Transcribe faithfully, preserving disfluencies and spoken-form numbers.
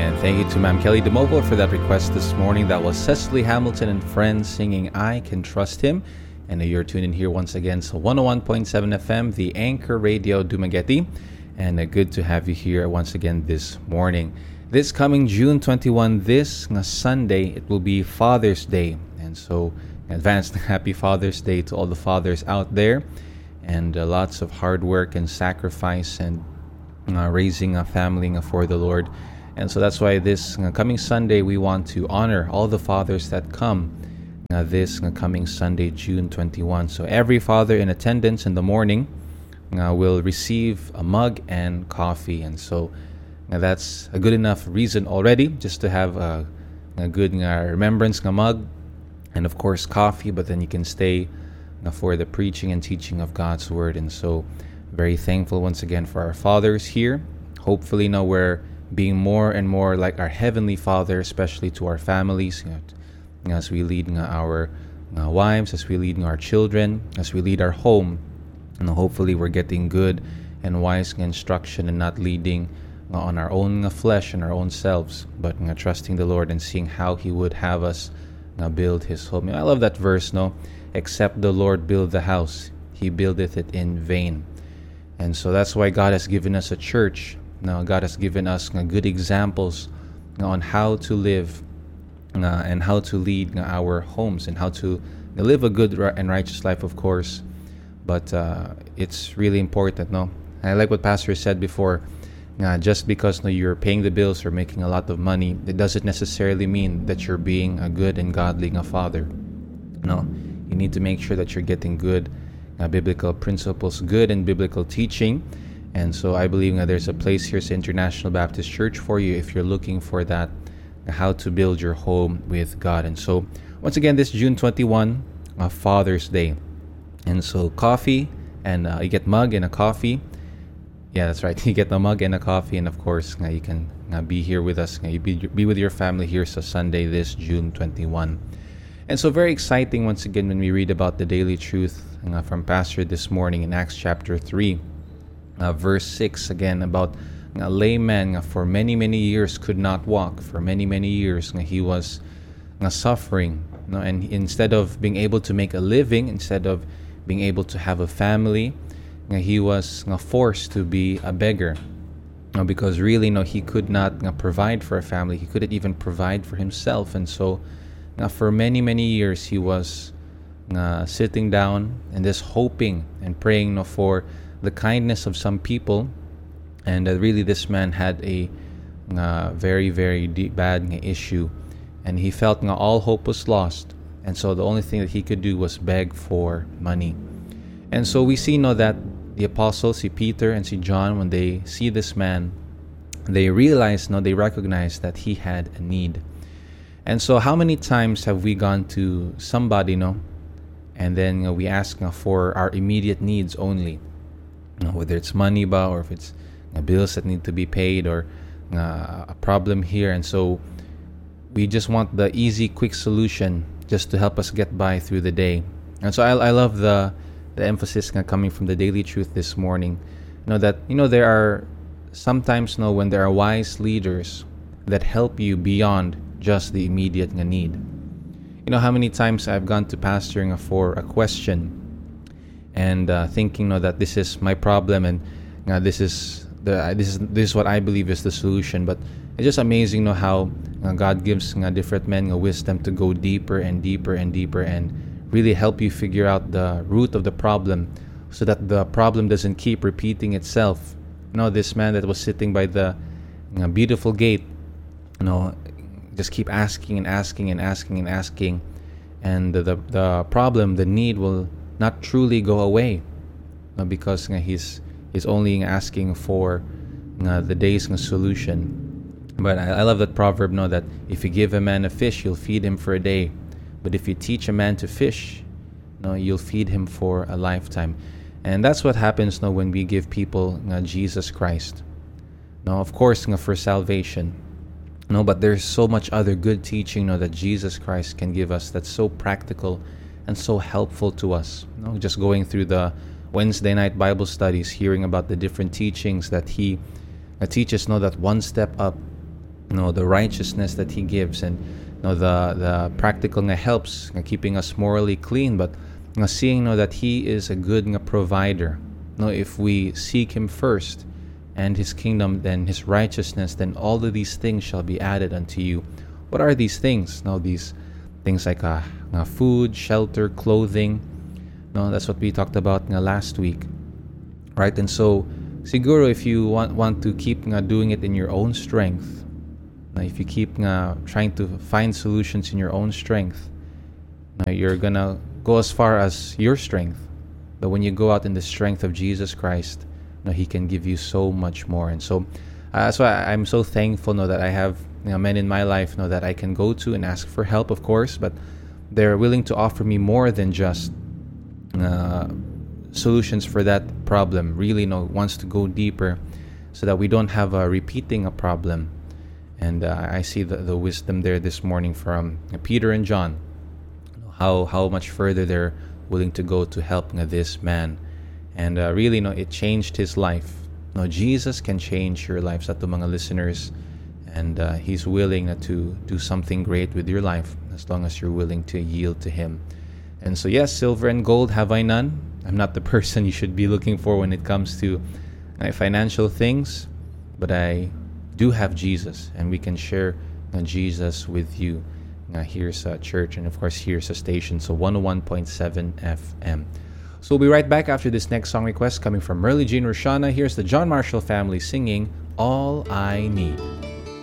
And thank you to Ma'am Kelly DeMovo for that request this morning. That was Cecily Hamilton and friends singing I Can Trust Him. And you're tuned in here once again. So one oh one point seven F M, the Anchor Radio Dumaguete. And uh, good to have you here once again this morning. This coming June twenty-first, this uh, Sunday, it will be Father's Day. And so advanced happy Father's Day to all the fathers out there. And uh, lots of hard work and sacrifice and uh, raising a family uh, for the Lord. And so that's why this uh, coming Sunday, we want to honor all the fathers that come uh, this uh, coming Sunday, June twenty-first. So every father in attendance in the morning uh, will receive a mug and coffee. And so uh, that's a good enough reason already just to have a, a good uh, remembrance, a mug, and of course coffee. But then you can stay uh, for the preaching and teaching of God's Word. And so very thankful once again for our fathers here. Hopefully now we're being more and more like our Heavenly Father, especially to our families, you know, as we lead our uh, wives, as we lead our children, as we lead our home. And hopefully we're getting good and wise instruction and not leading uh, on our own uh, flesh and our own selves, but uh, trusting the Lord and seeing how He would have us uh, build His home. I love that verse, no? Except the Lord build the house, He buildeth it in vain. And so that's why God has given us a church. Now, God has given us uh, good examples uh, on how to live uh, and how to lead uh, our homes and how to live a good and righteous life, of course. But uh, it's really important, no? I like what Pastor said before. Uh, just because no, you're paying the bills or making a lot of money, it doesn't necessarily mean that you're being a good and godly a father. No, you need to make sure that you're getting good uh, biblical principles, good and biblical teaching. And so I believe that there's a place here at International Baptist Church for you if you're looking for that, how to build your home with God. And so once again, this June twenty-first, uh, Father's Day. And so coffee, and uh, you get mug and a coffee. Yeah, that's right. You get a mug and a coffee. And of course, uh, you can uh, be here with us. Uh, you be, be with your family here so Sunday, this June twenty-first. And so very exciting once again when we read about the daily truth uh, from Pastor this morning in Acts chapter three. Uh, verse six again about a layman uh, for many many years could not walk. For many many years uh, he was uh, suffering, you know, and instead of being able to make a living, instead of being able to have a family, uh, he was uh, forced to be a beggar, you know, because really no he could not uh, provide for a family. He couldn't even provide for himself. And so uh, for many many years he was uh, sitting down and just hoping and praying, you know, for the kindness of some people. And uh, really this man had a uh, very very deep, bad issue, and he felt uh, all hope was lost. And so the only thing that he could do was beg for money. And so we see now that the apostles, see Peter and see John, when they see this man, they realize, no, they recognize that he had a need. And so how many times have we gone to somebody, no, and then you know, we ask uh, for our immediate needs only, you know, whether it's money ba, or if it's uh, bills that need to be paid, or uh, a problem here. And so we just want the easy, quick solution just to help us get by through the day. And so I, I love the the emphasis uh, coming from the daily truth this morning. You know that you know there are sometimes, you know, when there are wise leaders that help you beyond just the immediate uh, need. You know how many times I've gone to pastoring uh, for a question, and uh, thinking, you know, that this is my problem, and uh, this is the uh, this is this is what I believe is the solution. But it's just amazing, you know, how uh, God gives uh, different men uh, wisdom to go deeper and deeper and deeper and really help you figure out the root of the problem, so that the problem doesn't keep repeating itself. You know, this man that was sitting by the you know, beautiful gate, you know, just keep asking and asking and asking and asking, and the the, the problem, the need will not truly go away, uh, because uh, he's he's only asking for uh, the day's uh, solution. But I, I love that proverb, no, that if you give a man a fish, you'll feed him for a day. But if you teach a man to fish, no, you'll feed him for a lifetime. And that's what happens, no, when we give people uh, Jesus Christ. No, of course, uh, for salvation. No, but there's so much other good teaching, no, that Jesus Christ can give us that's so practical and so helpful to us. You know, just going through the Wednesday night Bible studies, hearing about the different teachings that He uh, teaches, know that one step up you know, the righteousness that He gives, and you know, the the practical nga helps nga keeping us morally clean, but nga seeing you know, that He is a good nga provider. You know, if we seek Him first and His kingdom, then His righteousness, then all of these things shall be added unto you. What are these things? Now, these things like uh, nga food, shelter, clothing. No, that's what we talked about nga last week, right? And so, siguro if you want want to keep nga doing it in your own strength, if you keep nga trying to find solutions in your own strength, you're gonna go as far as your strength. But when you go out in the strength of Jesus Christ, He can give you so much more. And so, uh, that's why I'm so thankful know, that I have you know, men in my life know, that I can go to and ask for help, of course, but they're willing to offer me more than just uh, solutions for that problem. Really you know, wants to go deeper so that we don't have a repeating a problem. And uh, I see the, the wisdom there this morning from Peter and John, how how much further they're willing to go to help this man. And uh, really, no, it changed his life. No, Jesus can change your life, sa to mga listeners, and uh, He's willing uh, to do something great with your life as long as you're willing to yield to Him. And so, yes, silver and gold have I none. I'm not the person you should be looking for when it comes to uh, financial things, but I do have Jesus, and we can share uh, Jesus with you. Uh, here's a church, and of course, here's a station. So one oh one point seven F M. So we'll be right back after this next song request coming from Merle Jean Roshana. Here's the John Marshall family singing All I Need.